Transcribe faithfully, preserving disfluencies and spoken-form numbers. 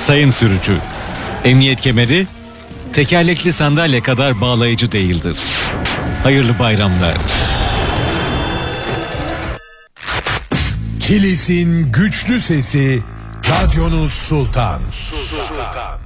Sayın sürücü, emniyet kemeri tekerlekli sandalye kadar bağlayıcı değildir. Hayırlı bayramlar. Kilis'in güçlü sesi, radyonuz Sultan. Sultan.